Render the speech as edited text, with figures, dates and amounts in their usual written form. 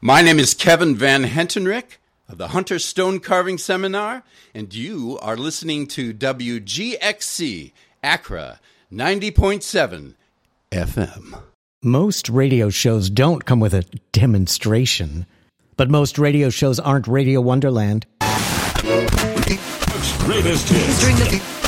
My name is Kevin Van Hentenryck of the Hunter Stone Carving Seminar, and you are listening to WGXC Accra 90.7 FM. Most radio shows don't come with a demonstration, but most radio shows aren't Radio Wonderland. Greatest hits.